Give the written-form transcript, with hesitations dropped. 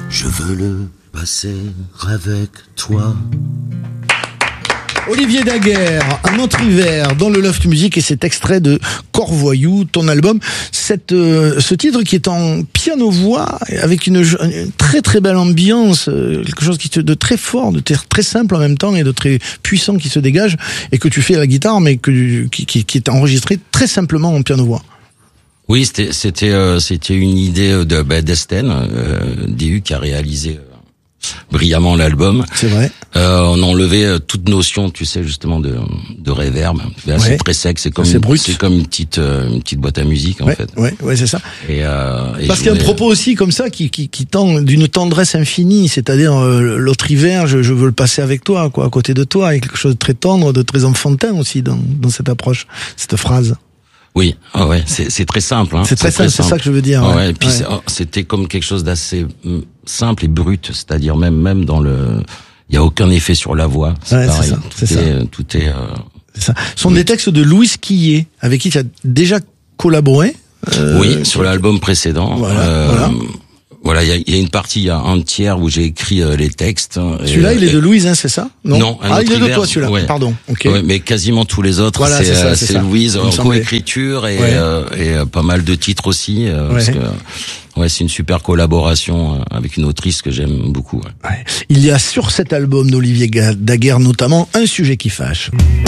Je veux le passer avec toi. Olivier Daguerre, un autre hiver dans le Loft Music, et cet extrait de Corvoyou, ton album. Ce titre qui est en piano-voix avec une très très belle ambiance, quelque chose de très fort, de très simple en même temps et de très puissant qui se dégage, et que tu fais à la guitare, mais qui est enregistré très simplement en piano-voix. Oui, c'était une idée d'Esten, DU, qui a réalisé brillamment l'album. C'est vrai. On a enlevé toute notion, tu sais, justement de reverb. Là, ouais. C'est très sec, c'est comme une petite boîte à musique en fait. Ouais, c'est ça. Et parce qu'il y a un propos aussi comme ça qui tend d'une tendresse infinie, c'est-à-dire l'autre hiver, je veux le passer avec toi, quoi, à côté de toi, et quelque chose de très tendre, de très enfantin aussi dans cette approche, cette phrase. Oui, ouais, c'est très simple. Hein. C'est très simple, c'est ça que je veux dire. Ouais. Et puis c'était comme quelque chose d'assez simple et brut, c'est-à-dire même dans il y a aucun effet sur la voix. C'est pareil. Tout est. C'est ça. Ce sont des textes de Louis Quillet, avec qui tu as déjà collaboré. Oui, sur l'album précédent. Voilà, il y a une partie, il y a un tiers où j'ai écrit les textes. Celui-là, il est de Louise, hein, c'est ça? Non, il est de toi, celui-là. Ouais. Pardon. Okay. Ouais, mais quasiment tous les autres, voilà, c'est Louise en coécriture et pas mal de titres aussi, parce que c'est une super collaboration avec une autrice que j'aime beaucoup. Ouais. Il y a sur cet album d'Olivier Daguerre notamment un sujet qui fâche.